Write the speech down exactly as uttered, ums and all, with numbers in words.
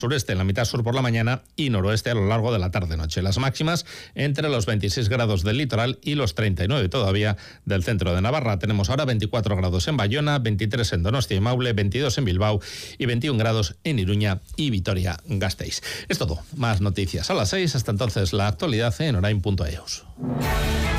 sureste en la mitad sur por la mañana y noroeste a lo largo de la tarde-noche. Las máximas entre los veintiséis grados del litoral y los treinta y nueve todavía del centro de Navarra. Tenemos ahora veinticuatro grados en Bayona, veintitrés en Donostia y Maule, veintidós en Bilbao y veintiún grados en Iruña y Vitoria-Gasteiz. Es todo. Más noticias a las seis. Hasta entonces, la actualidad en orain punto eus.